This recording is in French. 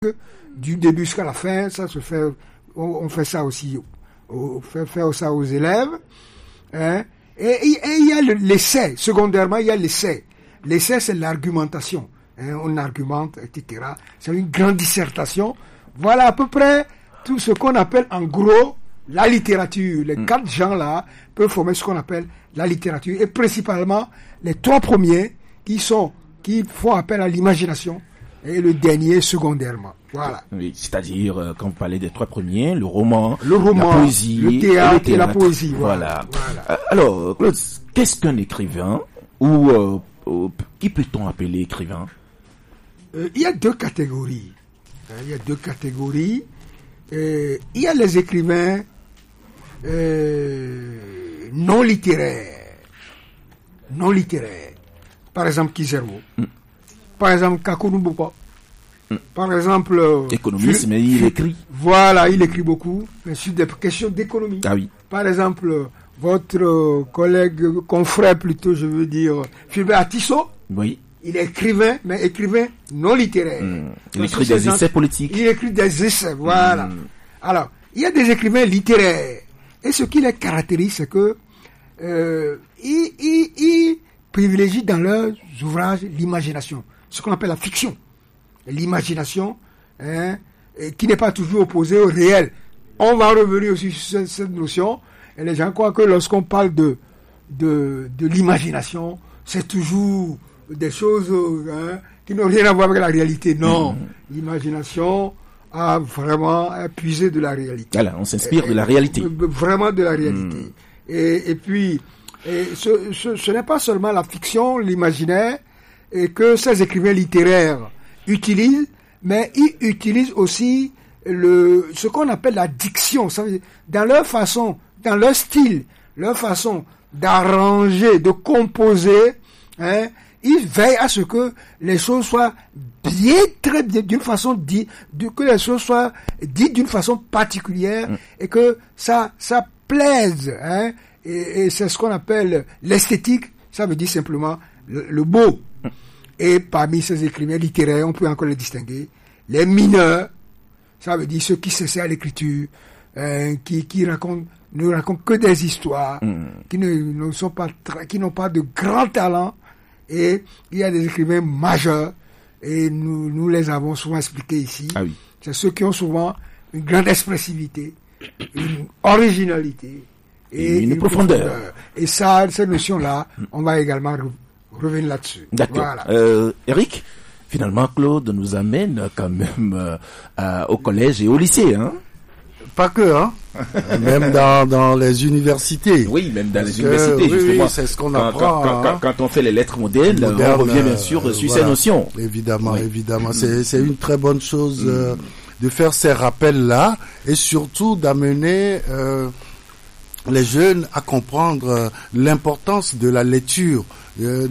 du début jusqu'à la fin. Ça se fait, on fait ça aussi, on fait faire ça aux élèves. Hein. Et il y a l'essai. Secondairement, il y a l'essai. L'essai, c'est l'argumentation. Hein, on argumente, etc. C'est une grande dissertation. Voilà à peu près tout ce qu'on appelle en gros la littérature. Les 4 gens-là peuvent former ce qu'on appelle la littérature. Et principalement, les 3 premiers qui font appel à l'imagination et le dernier secondairement. Voilà. Oui, c'est-à-dire, quand vous parlez des 3 premiers, le roman, la poésie, le théâtre et la poésie. Voilà. Alors, Claude, qu'est-ce qu'un écrivain ou qui peut-on appeler écrivain? Il y a 2 catégories. Il y a les écrivains non littéraires. Par exemple, Kizerbo. Par exemple, Kakou Numbupa. Par exemple... économiste, mais il écrit. Voilà, il écrit beaucoup, mais sur des questions d'économie. Ah oui. Par exemple, votre collègue, confrère plutôt, je veux dire, Philbert Atisso. Oui. Il est écrivain, mais écrivain non littéraire. Il écrit des essais politiques. Il écrit des essais, voilà. Alors, il y a des écrivains littéraires. Et ce qui les caractérise, c'est que ils privilégient dans leurs ouvrages l'imagination. Ce qu'on appelle la fiction. L'imagination, hein, qui n'est pas toujours opposée au réel. On va revenir aussi sur cette notion. Et les gens croient que lorsqu'on parle de l'imagination, c'est toujours des choses qui n'ont rien à voir avec la réalité. Non, l'imagination a vraiment puisé de la réalité. Voilà, on s'inspire de la réalité. Vraiment de la réalité. Et puis, ce n'est pas seulement la fiction, l'imaginaire, et que ces écrivains littéraires utilisent, mais ils utilisent aussi ce qu'on appelle la diction. Ça veut dire, dans leur façon, dans leur style, leur façon d'arranger, de composer, hein, ils veillent à ce que les choses soient très bien, d'une façon dite, que les choses soient dites d'une façon particulière et que ça plaise, hein, et c'est ce qu'on appelle l'esthétique. Ça veut dire simplement le beau. Et parmi ces écrivains littéraires, on peut encore les distinguer. Les mineurs, ça veut dire ceux qui s'essaient à l'écriture, qui ne racontent que des histoires, qui n'ont pas de grand talent. Et il y a des écrivains majeurs, et nous les avons souvent expliqués ici. Ah oui. C'est ceux qui ont souvent une grande expressivité, une originalité et une profondeur. Et ça, cette notion-là, on va également revenir là-dessus. D'accord. Voilà. Eric, finalement, Claude nous amène quand même au collège et au lycée, hein? Pas que, hein. Même dans les universités. Oui, même dans les universités, justement. Oui, c'est ce qu'on apprend. Quand on fait les lettres modernes, on revient bien sûr sur ces notions. Évidemment. C'est une très bonne chose de faire ces rappels-là et surtout d'amener les jeunes à comprendre l'importance de la lecture.